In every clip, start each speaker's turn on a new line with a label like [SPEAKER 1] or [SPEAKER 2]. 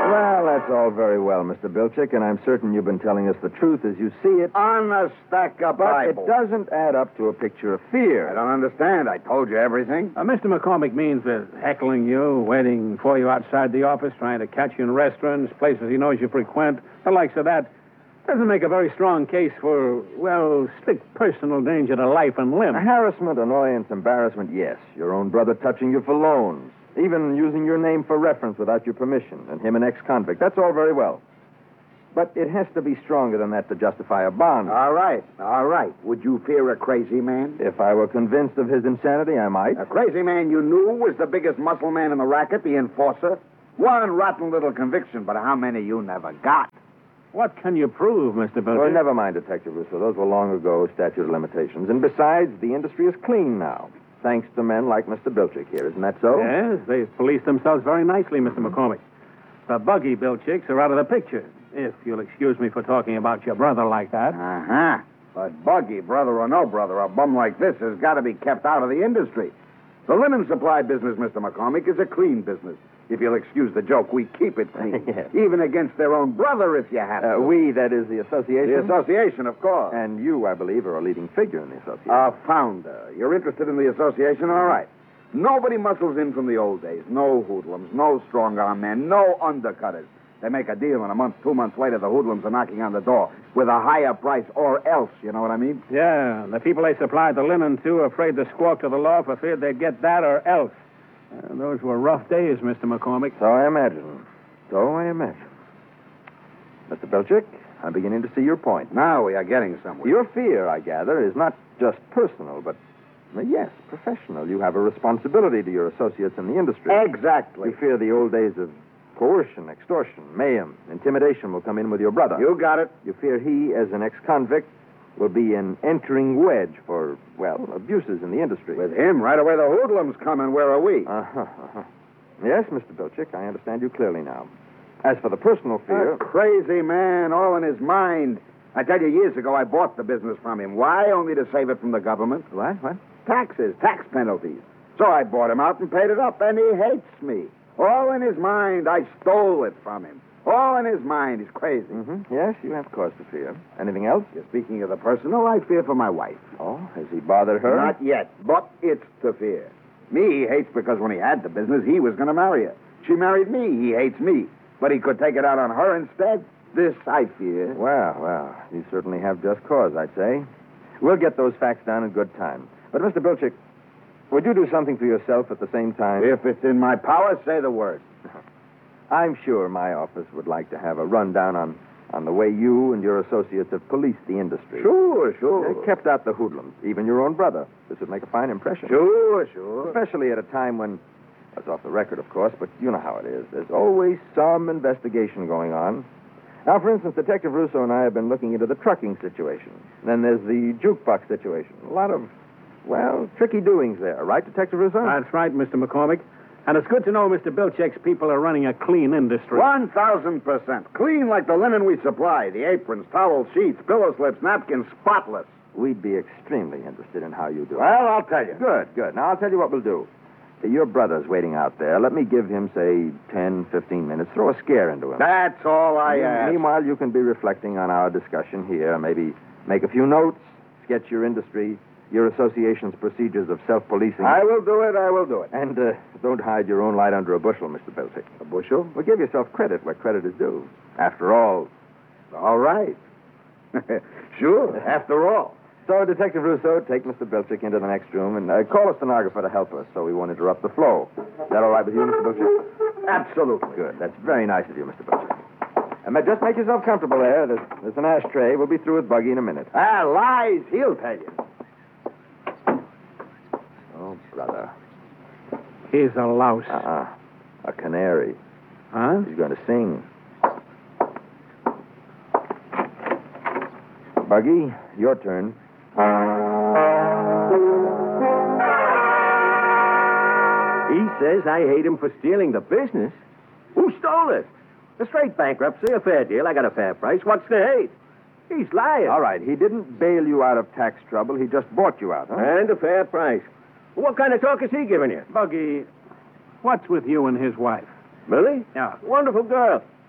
[SPEAKER 1] Well, that's all very well, Mr. Bilchick, and I'm certain you've been telling us the truth as you see it.
[SPEAKER 2] On a stack of
[SPEAKER 1] But
[SPEAKER 2] Bibles.
[SPEAKER 1] it doesn't add up to a picture of fear.
[SPEAKER 2] I don't understand. I told you everything.
[SPEAKER 3] Mr. McCormick means that heckling you, waiting for you outside the office, trying to catch you in restaurants, places he knows you frequent, the likes of that, doesn't make a very strong case for, well, strict personal danger to life and limb.
[SPEAKER 1] Harassment, annoyance, embarrassment, yes. Your own brother touching you for loans. Even using your name for reference without your permission, and him an ex-convict. That's all very well. But it has to be stronger than that to justify a bond.
[SPEAKER 2] All right. Would you fear a crazy man?
[SPEAKER 1] If I were convinced of his insanity, I might.
[SPEAKER 2] A crazy man you knew was the biggest muscle man in the racket, the enforcer. One rotten little conviction, but how many you never got?
[SPEAKER 3] What can you prove, Mr. Bilchick?
[SPEAKER 1] Well, never mind, Detective Russo. Those were long ago statute of limitations. And besides, the industry is clean now. Thanks to men like Mr. Bilchick here. Isn't that so?
[SPEAKER 3] Yes, they've policed themselves very nicely, Mr. McCormick. The buggy Bilchicks are out of the picture, if you'll excuse me for talking about your brother like that.
[SPEAKER 2] Uh-huh. But Buggy, brother or no brother, a bum like this has got to be kept out of the industry. The linen supply business, Mr. McCormick, is a clean business. If you'll excuse the joke, we keep it clean.
[SPEAKER 1] Yes.
[SPEAKER 2] Even against their own brother, if you have to.
[SPEAKER 1] We, that is the association?
[SPEAKER 2] The association, of course.
[SPEAKER 1] And you, I believe, are a leading figure in the association.
[SPEAKER 2] A founder. You're interested in the association? All right. Nobody muscles in from the old days. No hoodlums, no strong-arm men, no undercutters. They make a deal, and a month, 2 months later, the hoodlums are knocking on the door with a higher price or else, you know what I mean?
[SPEAKER 3] Yeah, the people they supplied the linen to are afraid to squawk to the law for fear they'd get that or else. Those were rough days, Mr. McCormick.
[SPEAKER 1] So I imagine. Mr. Bilchick, I'm beginning to see your point.
[SPEAKER 2] Now we are getting somewhere.
[SPEAKER 1] Your fear, I gather, is not just personal, but, yes, professional. You have a responsibility to your associates in the industry.
[SPEAKER 2] Exactly.
[SPEAKER 1] You fear the old days of coercion, extortion, mayhem, intimidation will come in with your brother.
[SPEAKER 2] You got it.
[SPEAKER 1] You fear he, as an ex-convict, will be an entering wedge for, abuses in the industry.
[SPEAKER 2] With him, right away the hoodlums come, and where are we?
[SPEAKER 1] Yes, Mr. Bilchick, I understand you clearly now. As for the personal fear...
[SPEAKER 2] A crazy man, all in his mind. I tell you, years ago I bought the business from him. Why? Only to save it from the government.
[SPEAKER 1] What?
[SPEAKER 2] Taxes, tax penalties. So I bought him out and paid it up, and he hates me. All in his mind, I stole it from him. All in his mind, he's crazy.
[SPEAKER 1] Mm-hmm. Yes, you have cause to fear. Anything else?
[SPEAKER 2] Speaking of the personal, I fear for my wife.
[SPEAKER 1] Oh, has he bothered her?
[SPEAKER 2] Not yet, but it's to fear. Me, he hates because when he had the business, he was going to marry her. She married me, he hates me. But he could take it out on her instead. This, I fear.
[SPEAKER 1] Well, you certainly have just cause, I'd say. We'll get those facts down in good time. But, Mr. Bilchick, would you do something for yourself at the same time?
[SPEAKER 2] If it's in my power, say the word.
[SPEAKER 1] I'm sure my office would like to have a rundown on the way you and your associates have policed the industry.
[SPEAKER 2] Sure.
[SPEAKER 1] Kept out the hoodlums, even your own brother. This would make a fine impression.
[SPEAKER 2] Sure.
[SPEAKER 1] Especially at a time when, that's off the record, of course, but you know how it is. There's always some investigation going on. Now, for instance, Detective Russo and I have been looking into the trucking situation. Then there's the jukebox situation. A lot of, tricky doings there. Right, Detective Russo?
[SPEAKER 3] That's right, Mr. McCormick. And it's good to know Mr. Bilchick's people are running a clean industry.
[SPEAKER 2] 1,000%. Clean like the linen we supply. The aprons, towels, sheets, pillow slips, napkins, spotless.
[SPEAKER 1] We'd be extremely interested in how you do it.
[SPEAKER 2] Well, I'll tell you.
[SPEAKER 1] Good. Now, I'll tell you what we'll do. Your brother's waiting out there. Let me give him, say, 10, 15 minutes. Throw a scare into him.
[SPEAKER 2] That's all I ask.
[SPEAKER 1] Meanwhile, you can be reflecting on our discussion here. Maybe make a few notes, sketch your industry, your association's procedures of self-policing.
[SPEAKER 2] I will do it.
[SPEAKER 1] And don't hide your own light under a bushel, Mr. Bilchick.
[SPEAKER 2] A bushel?
[SPEAKER 1] Well, give yourself credit where credit is due. After all.
[SPEAKER 2] All right. Sure, after all.
[SPEAKER 1] So, Detective Russo, take Mr. Bilchick into the next room and call a stenographer to help us so we won't interrupt the flow. Is that all right with you, Mr. Bilchick?
[SPEAKER 2] Absolutely.
[SPEAKER 1] Good. That's very nice of you, Mr. Bilchick. And just make yourself comfortable there. There's an ashtray. We'll be through with Buggy in a minute.
[SPEAKER 2] Lies. He'll tell you.
[SPEAKER 1] Oh, brother.
[SPEAKER 3] He's a louse.
[SPEAKER 1] A canary.
[SPEAKER 3] Huh?
[SPEAKER 1] He's going to sing. Buggy, your turn.
[SPEAKER 4] He says I hate him for stealing the business. Who stole it? A straight bankruptcy, a fair deal. I got a fair price. What's the hate? He's lying.
[SPEAKER 1] All right, he didn't bail you out of tax trouble. He just bought you out, huh?
[SPEAKER 4] And a fair price. What kind of talk is he giving you?
[SPEAKER 3] Buggy, what's with you and his wife?
[SPEAKER 4] Millie?
[SPEAKER 3] Yeah.
[SPEAKER 4] Wonderful girl.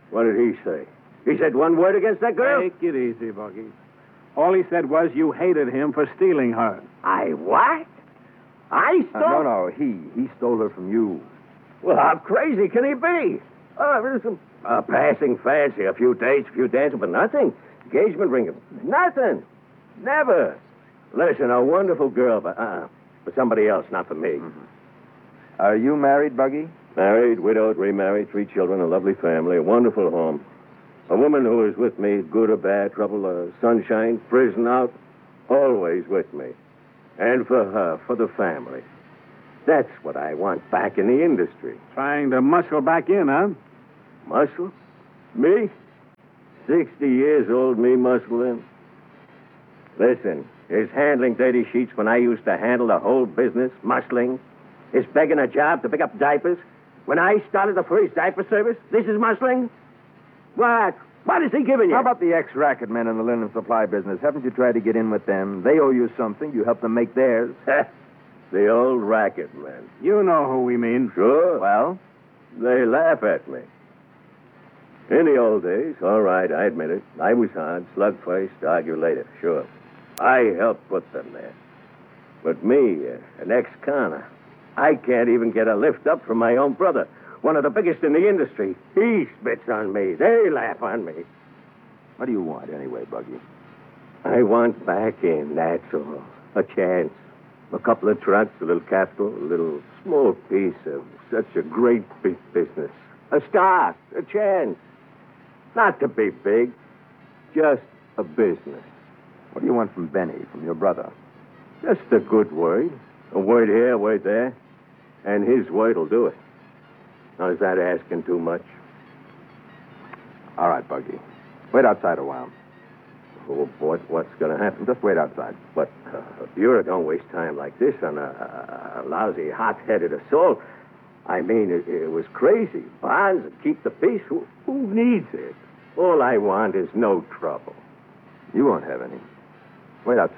[SPEAKER 4] What did he say? He said one word against that girl?
[SPEAKER 3] Take it easy, Buggy. All he said was you hated him for stealing her.
[SPEAKER 4] I what? I stole...
[SPEAKER 1] No, he stole her from you.
[SPEAKER 4] Well, how crazy can he be? There's some passing fancy, a few dates, a few dances, but nothing. Engagement ring, nothing. Never. Listen, a wonderful girl, but for somebody else, not for me.
[SPEAKER 1] Mm-hmm. Are you married, Buggy?
[SPEAKER 4] Married, widowed, remarried, 3 children, a lovely family, a wonderful home. A woman who is with me, good or bad, trouble or sunshine, prison out, always with me. And for her, for the family. That's what I want back in the industry.
[SPEAKER 3] Trying to muscle back in, huh?
[SPEAKER 4] Muscle? Me? 60 years old, me muscle in? Listen, is handling dirty sheets when I used to handle the whole business, muscling? Is begging a job to pick up diapers? When I started the first diaper service, this is muscling? What? What is he giving you?
[SPEAKER 1] How about the ex-racket men in the linen supply business? Haven't you tried to get in with them? They owe you something. You help them make theirs.
[SPEAKER 4] The old racket men.
[SPEAKER 3] You know who we mean.
[SPEAKER 4] Sure.
[SPEAKER 1] Well?
[SPEAKER 4] They laugh at me. In the old days, all right, I admit it. I was hard, slug first, argue later, sure. I helped put them there. But me, an ex-conner, I can't even get a lift up from my own brother, one of the biggest in the industry. He spits on me. They laugh on me.
[SPEAKER 1] What do you want anyway, Buggy?
[SPEAKER 4] I want back in, that's all. A chance. A couple of trucks, a little capital, a little small piece of such a great big business. A start, a chance. Not to be big, just a business.
[SPEAKER 1] What do you want from Benny, from your brother?
[SPEAKER 4] Just a good word. A word here, a word there. And his word will do it. Now, is that asking too much?
[SPEAKER 1] All right, Buggy. Wait outside a while.
[SPEAKER 4] Oh, what's going to happen?
[SPEAKER 1] Just wait outside.
[SPEAKER 4] But, Bureau, don't waste time like this on a lousy, hot-headed assault. I mean, it was crazy. Bonds and keep the peace. Who needs it? All I want is no trouble.
[SPEAKER 1] You won't have any. Wait outside.